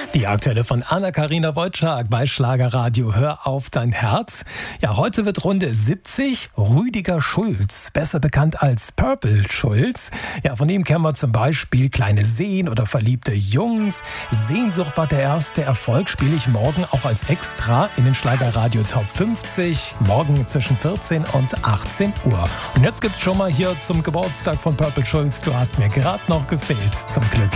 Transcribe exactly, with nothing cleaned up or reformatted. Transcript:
Die aktuelle von Anna-Karina Wojcik bei Schlagerradio Hör auf dein Herz. Ja, heute wird Runde siebzig. Rüdiger Schulz, besser bekannt als Purple Schulz. Ja, von ihm kennen wir zum Beispiel Kleine Seen oder Verliebte Jungs. Sehnsucht war der erste Erfolg, spiele ich morgen auch als Extra in den Schlagerradio Top fünfzig. Morgen zwischen vierzehn und achtzehn Uhr. Und jetzt gibt's schon mal hier zum Geburtstag von Purple Schulz. Du hast mir gerade noch gefehlt, zum Glück.